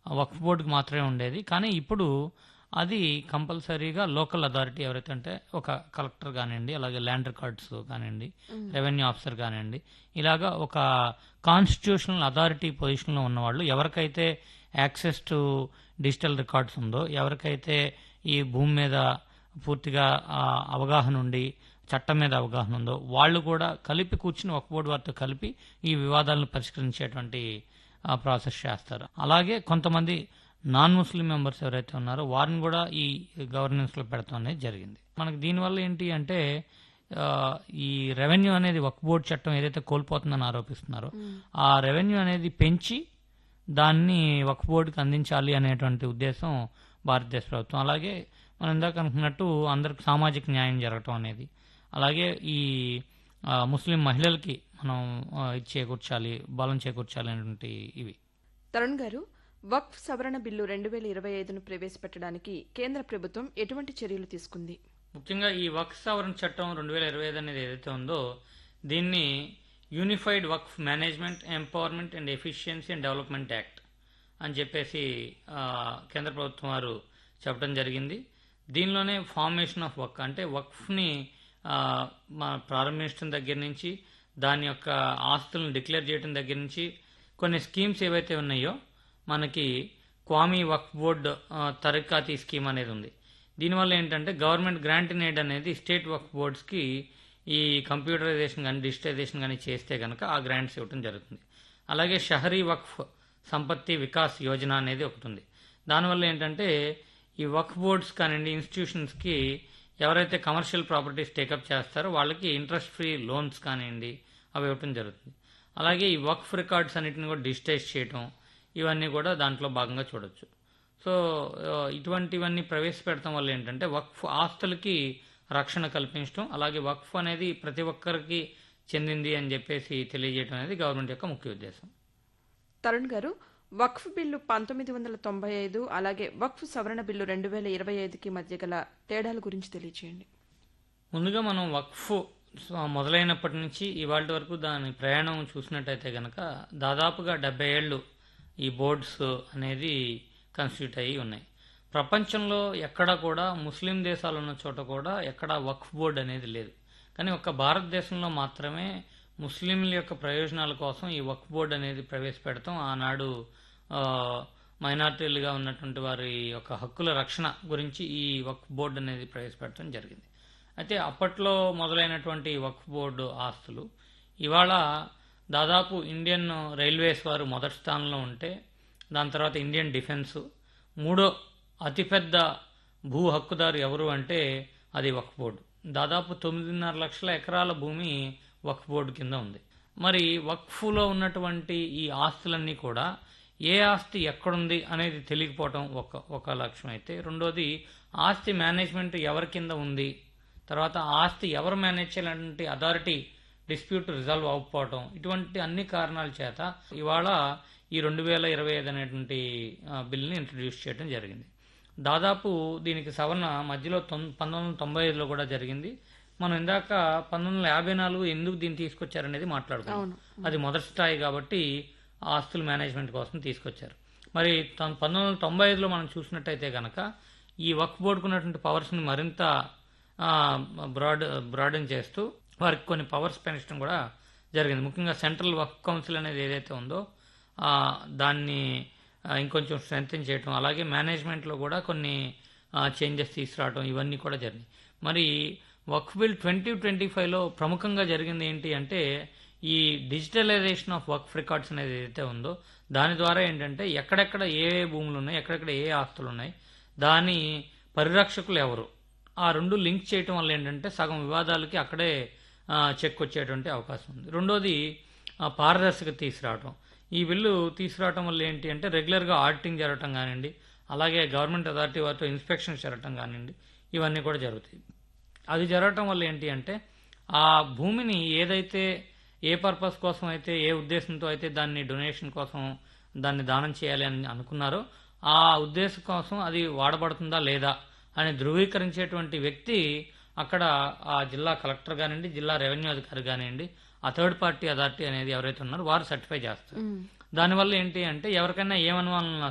వక్ఫ్ బోర్డుకి మాత్రమే ఉండేది. కానీ ఇప్పుడు అది కంపల్సరీగా లోకల్ అథారిటీ ఎవరైతే అంటే ఒక కలెక్టర్ కానివ్వండి, అలాగే ల్యాండ్ రికార్డ్స్ కానివ్వండి, రెవెన్యూ ఆఫీసర్ కానివ్వండి, ఇలాగా ఒక కాన్స్టిట్యూషనల్ అథారిటీ పొజిషన్లో ఉన్నవాళ్ళు ఎవరికైతే యాక్సెస్ టు డిజిటల్ రికార్డ్స్ ఉందో, ఎవరికైతే ఈ భూమి మీద పూర్తిగా అవగాహన ఉండి చట్టం మీద అవగాహన ఉందో వాళ్ళు కూడా కలిపి కూర్చుని వక్ఫ్ బోర్డు వారితో కలిపి ఈ వివాదాలను పరిష్కరించేటువంటి ప్రాసెస్ చేస్తారు. అలాగే కొంతమంది నాన్ ముస్లిం మెంబర్స్ ఎవరైతే ఉన్నారో వారిని కూడా ఈ గవర్నెన్స్లో పెడతాం అనేది జరిగింది. మనకి దీనివల్ల ఏంటి అంటే ఈ రెవెన్యూ అనేది వక్ఫ్ బోర్డు చట్టం ఏదైతే కోల్పోతుందని ఆరోపిస్తున్నారో ఆ రెవెన్యూ అనేది పెంచి దాన్ని వక్ఫ్ బోర్డుకి అందించాలి అనేటువంటి ఉద్దేశం భారతదేశ ప్రభుత్వం. అలాగే మనం ఇందాక అనుకున్నట్టు అందరికి సామాజిక న్యాయం జరగటం అనేది, అలాగే ఈ ముస్లిం మహిళలకి మనం ఇది చేకూర్చాలి, బలం చేకూర్చాలి అనేటువంటి ఇవి. తరుణ్ గారు, వక్ఫ్ సవరణ బిల్లు 2025ను ప్రవేశపెట్టడానికి కేంద్ర ప్రభుత్వం ఎటువంటి చర్యలు తీసుకుంది? ముఖ్యంగా ఈ వక్ఫ్ సవరణ చట్టం 2025 అనేది ఏదైతే ఉందో దీన్ని unified Waqf management, empowerment and efficiency and development act అని చెప్పేసి కేంద్ర ప్రభుత్వం వారు చెప్పడం జరిగింది. దీనిలోనే ఫార్మేషన్ ఆఫ్ వక్ఫ్ అంటే వక్ఫ్ని ప్రారంభించడం దగ్గర నుంచి దాని యొక్క ఆస్తులను డిక్లేర్ చేయడం దగ్గర నుంచి కొన్ని స్కీమ్స్ ఏవైతే ఉన్నాయో మనకి క్వామీ వక్ఫ్ బోర్డ్ తరఖాతీ స్కీమ్ అనేది ఉంది. దీనివల్ల ఏంటంటే గవర్నమెంట్ గ్రాంట్ ఇన్ ఎయిడ్ అనేది స్టేట్ వక్ఫ్ బోర్డ్స్కి ఈ కంప్యూటరైజేషన్ కానీ డిజిటైజేషన్ కానీ చేస్తే కనుక ఆ గ్రాంట్స్ ఇవ్వడం జరుగుతుంది. అలాగే షహరీ వక్ఫ్ సంపత్తి వికాస్ యోజన అనేది ఒకటి ఉంది. దానివల్ల ఏంటంటే ఈ వక్ఫ్ బోర్డ్స్ కానివ్వండి, ఇన్స్టిట్యూషన్స్కి ఎవరైతే కమర్షియల్ ప్రాపర్టీస్ టేకప్ చేస్తారో వాళ్ళకి ఇంట్రెస్ట్ ఫ్రీ లోన్స్ కానివ్వండి అవి ఇవ్వటం జరుగుతుంది. అలాగే ఈ వక్ఫ్ రికార్డ్స్ అన్నిటిని కూడా డిజిటైజ్ చేయటం ఇవన్నీ కూడా దాంట్లో భాగంగా చూడొచ్చు. సో ఇటువంటివన్నీ ప్రవేశపెడతాం వల్ల ఏంటంటే వక్ఫ్ ఆస్తులకి రక్షణ కల్పించడం, అలాగే వక్ఫ్ అనేది ప్రతి ఒక్కరికి చెందింది అని చెప్పేసి తెలియజేయడం అనేది గవర్నమెంట్ యొక్క ముఖ్య ఉద్దేశం. తరుణ్ గారు, వక్ఫ్ బిల్లు 1995 అలాగే వక్ఫ్ సవరణ బిల్లు 2025కి మధ్య గల తేడాల గురించి తెలియజేయండి. ముందుగా మనం వక్ఫ్ మొదలైనప్పటి నుంచి ఇవాళ వరకు దాని ప్రయాణం చూసినట్టయితే కనుక దాదాపుగా 70 ఏళ్ళు ఈ బోర్డ్స్ అనేది కన్స్టిట్యూట్ అయ్యి ఉన్నాయి. ప్రపంచంలో ఎక్కడా కూడా ముస్లిం దేశాలు ఉన్న చోట కూడా ఎక్కడా వక్ఫ్ బోర్డు అనేది లేదు. కానీ ఒక్క భారతదేశంలో మాత్రమే ముస్లింల యొక్క ప్రయోజనాల కోసం ఈ వక్ఫ్ బోర్డు అనేది ప్రవేశపెడతాం. ఆనాడు మైనార్టీలుగా ఉన్నటువంటి వారి యొక్క హక్కుల రక్షణ గురించి ఈ వక్ఫ్ బోర్డు అనేది ప్రవేశపెట్టడం జరిగింది. అయితే అప్పట్లో మొదలైనటువంటి వక్ఫ్ బోర్డు ఆస్తులు ఇవాళ దాదాపు ఇండియన్ రైల్వేస్ వారు మొదటి స్థానంలో ఉంటే, దాని తర్వాత ఇండియన్ డిఫెన్స్, మూడో అతిపెద్ద భూ హక్కుదారు ఎవరు అంటే అది వక్ఫ్ బోర్డు. దాదాపు 9.5 లక్షల ఎకరాల భూమి వక్ఫ్ బోర్డు కింద ఉంది. మరి వక్ఫ్లో ఉన్నటువంటి ఈ ఆస్తులన్నీ కూడా ఏ ఆస్తి ఎక్కడుంది అనేది తెలియకపోవటం ఒక లక్ష్యం అయితే, రెండోది ఆస్తి మేనేజ్మెంట్ ఎవరి కింద ఉంది, తర్వాత ఆస్తి ఎవరు మేనేజ్ చేయాలంటే అథారిటీ డిస్ప్యూట్ రిజాల్వ్ అవ్వకపోవటం, ఇటువంటి అన్ని కారణాల చేత ఇవాళ ఈ 2025 అనేటువంటి బిల్ని ఇంట్రడ్యూస్ చేయడం జరిగింది. దాదాపు దీనికి సవరణ మధ్యలో 1995లో కూడా జరిగింది. మనం ఇందాక 1954 ఎందుకు దీన్ని తీసుకొచ్చారనేది మాట్లాడుకున్నాం. అది మొదటి స్థాయి కాబట్టి ఆస్తుల మేనేజ్మెంట్ కోసం తీసుకొచ్చారు. మరి 1995లో మనం చూసినట్టయితే కనుక ఈ వక్ఫ్ బోర్డుకు ఉన్నటువంటి పవర్స్ని మరింత బ్రాడన్ చేస్తూ వారికి కొన్ని పవర్స్ పెంచడం కూడా జరిగింది. ముఖ్యంగా సెంట్రల్ వక్ఫ్ కౌన్సిల్ అనేది ఏదైతే ఉందో దాన్ని ఇంకొంచెం స్ట్రెంథెన్ చేయటం, అలాగే మేనేజ్మెంట్లో కూడా కొన్ని చేంజెస్ తీసుకురావడం ఇవన్నీ కూడా జరిగినాయి. మరి వక్ఫ్ బిల్ 2025లో ప్రముఖంగా జరిగింది ఏంటి అంటే ఈ డిజిటలైజేషన్ ఆఫ్ వక్ఫ్ రికార్డ్స్ అనేది ఏదైతే ఉందో దాని ద్వారా ఏంటంటే ఎక్కడెక్కడ ఏ భూములు ఉన్నాయి, ఎక్కడెక్కడ ఏ ఆస్తులు ఉన్నాయి, దాని పరిరక్షకులు ఎవరు, ఆ రెండు లింక్ చేయటం వల్ల ఏంటంటే సగం వివాదాలకి అక్కడే చెక్ వచ్చేటువంటి అవకాశం ఉంది. రెండోది పారదర్శకత తీసుకురావటం. ఈ బిల్లు తీసుకురావటం వల్ల ఏంటి అంటే రెగ్యులర్గా ఆడిటింగ్ జరగటం కానివ్వండి, అలాగే గవర్నమెంట్ అథారిటీ వారితో ఇన్స్పెక్షన్ జరగటం కానివ్వండి, ఇవన్నీ కూడా జరుగుతాయి. అది జరగటం వల్ల ఏంటి అంటే ఆ భూమిని ఏదైతే ఏ పర్పస్ కోసం అయితే ఏ ఉద్దేశంతో అయితే దాన్ని డొనేషన్ కోసం దాన్ని దానం చేయాలి అని అనుకున్నారో ఆ ఉద్దేశం కోసం అది వాడబడుతుందా లేదా అని ధృవీకరించేటువంటి వ్యక్తి అక్కడ ఆ జిల్లా కలెక్టర్ కానివ్వండి, జిల్లా రెవెన్యూ అధికారి కానివ్వండి, ఆ థర్డ్ పార్టీ అథారిటీ అనేది ఎవరైతే ఉన్నారో వారు సర్టిఫై చేస్తారు. దానివల్ల ఏంటి అంటే ఎవరికైనా ఏమనుమానం